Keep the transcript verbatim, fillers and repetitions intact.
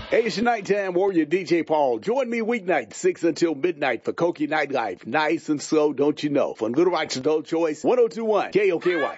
Hey, it's your nighttime warrior, D J Paul. Join me weeknight, six until midnight for Koki Nightlife. Nice and slow, don't you know? From Little Rock's Adult Choice, one oh two point one K O K Y.